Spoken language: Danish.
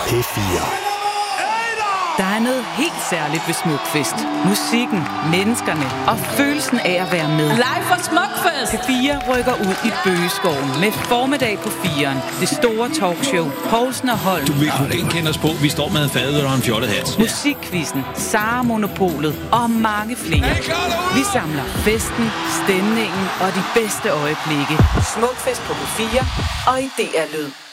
P4. Der er noget helt særligt ved Smukfest. Musikken, menneskerne og følelsen af at være med. Live fra Smukfest! P4 rykker ud i Bøgeskoven med formiddag på 4'eren. Det store talkshow, Poulsen og Holm. Du vil kunne genkende os på, vi står med fadet og en fjollet hat. Musikquizzen, Sara Monopolet og mange flere. Vi samler festen, stemningen og de bedste øjeblikke. Smukfest på P4 og i DR Lyd.